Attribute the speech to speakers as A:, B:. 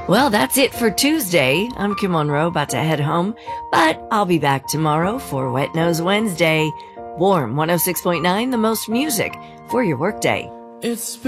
A: Well, that's it for Tuesday. I'm Kim Monroe, about to head home, but I'll be back tomorrow for Wet Nose Wednesday. Warm 106.9, the most music for your workday.
B: It's